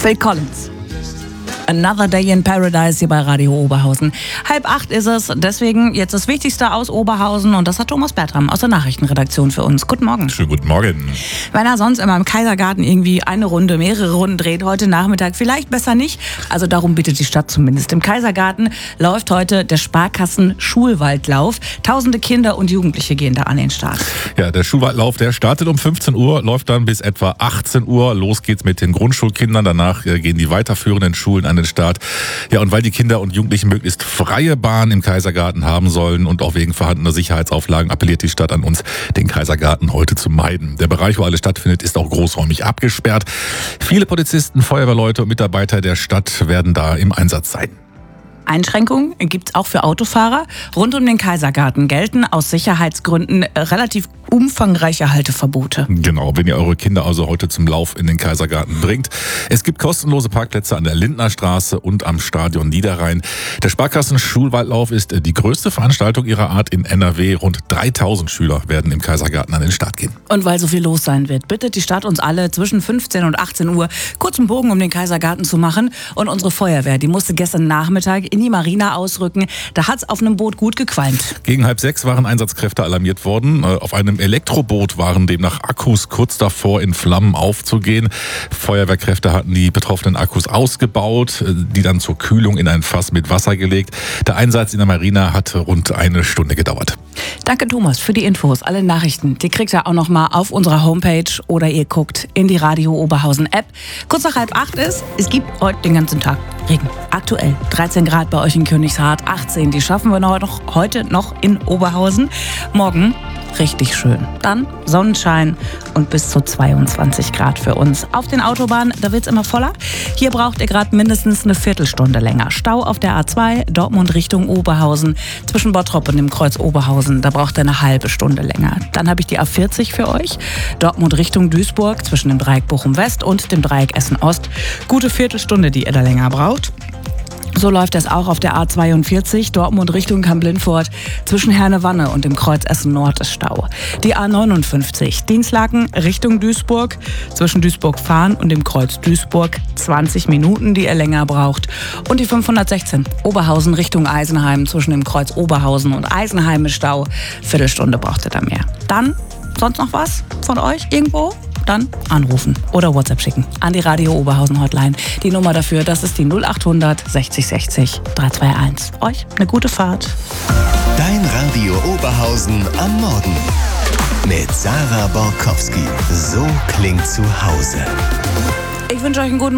Phil Collins. Another Day in Paradise hier bei Radio Oberhausen. 7:30 ist es, deswegen jetzt das Wichtigste aus Oberhausen und das hat Thomas Bertram aus der Nachrichtenredaktion für uns. Guten Morgen. Schönen guten Morgen. Wenn er sonst immer im Kaisergarten irgendwie eine Runde, mehrere Runden dreht, heute Nachmittag vielleicht besser nicht. Also darum bittet die Stadt zumindest. Im Kaisergarten läuft heute der Sparkassen-Schulwaldlauf. Tausende Kinder und Jugendliche gehen da an den Start. Ja, der Schulwaldlauf, der startet um 15 Uhr, läuft dann bis etwa 18 Uhr. Los geht's mit den Grundschulkindern. Danach gehen die weiterführenden Schulen an den Start. Ja, und weil die Kinder und Jugendlichen möglichst freie Bahn im Kaisergarten haben sollen und auch wegen vorhandener Sicherheitsauflagen appelliert die Stadt an uns, den Kaisergarten heute zu meiden. Der Bereich, wo alles stattfindet, ist auch großräumig abgesperrt. Viele Polizisten, Feuerwehrleute und Mitarbeiter der Stadt werden da im Einsatz sein. Einschränkungen gibt es auch für Autofahrer. Rund um den Kaisergarten gelten aus Sicherheitsgründen relativ umfangreiche Halteverbote. Genau, wenn ihr eure Kinder also heute zum Lauf in den Kaisergarten bringt. Es gibt kostenlose Parkplätze an der Lindnerstraße und am Stadion Niederrhein. Der Sparkassen-Schulwaldlauf ist die größte Veranstaltung ihrer Art in NRW. Rund 3000 Schüler werden im Kaisergarten an den Start gehen. Und weil so viel los sein wird, bittet die Stadt uns alle zwischen 15 und 18 Uhr kurz einen Bogen um den Kaisergarten zu machen. Und unsere Feuerwehr, die musste gestern Nachmittag in die Marina ausrücken. Da hat's auf einem Boot gut gequalmt. Gegen 5:30 waren Einsatzkräfte alarmiert worden. Auf einem Elektroboot waren demnach Akkus kurz davor, in Flammen aufzugehen. Feuerwehrkräfte hatten die betroffenen Akkus ausgebaut, die dann zur Kühlung in ein Fass mit Wasser gelegt. Der Einsatz in der Marina hat rund eine Stunde gedauert. Danke Thomas für die Infos. Alle Nachrichten, die kriegt ihr auch noch mal auf unserer Homepage oder ihr guckt in die Radio Oberhausen App. Kurz nach 7:30 ist, es gibt heute den ganzen Tag Regen. Aktuell 13 Grad bei euch in Königshardt, 18. Die schaffen wir heute noch in Oberhausen. Morgen richtig schön. Dann Sonnenschein und bis zu 22 Grad für uns. Auf den Autobahnen, da wird's immer voller. Hier braucht ihr gerade mindestens eine Viertelstunde länger. Stau auf der A2, Dortmund Richtung Oberhausen. Zwischen Bottrop und dem Kreuz Oberhausen, da braucht ihr eine halbe Stunde länger. Dann habe ich die A40 für euch. Dortmund Richtung Duisburg, zwischen dem Dreieck Bochum West und dem Dreieck Essen Ost. Gute Viertelstunde, die ihr da länger braucht. So läuft es auch auf der A42, Dortmund Richtung Kamp-Lintfort. Zwischen Herne-Wanne und dem Kreuz Essen-Nord ist Stau. Die A59, Dinslaken Richtung Duisburg. Zwischen Duisburg-Fahn und dem Kreuz Duisburg 20 Minuten, die ihr länger braucht. Und die 516, Oberhausen Richtung Eisenheim. Zwischen dem Kreuz Oberhausen und Eisenheim ist Stau. Viertelstunde braucht ihr da mehr. Dann, sonst noch was von euch irgendwo? Dann anrufen oder WhatsApp schicken an die Radio Oberhausen Hotline. Die Nummer dafür, das ist die 0800 60 60 321. Euch eine gute Fahrt. Dein Radio Oberhausen am Morgen mit Sarah Borkowski. So klingt zu Hause. Ich wünsche euch einen guten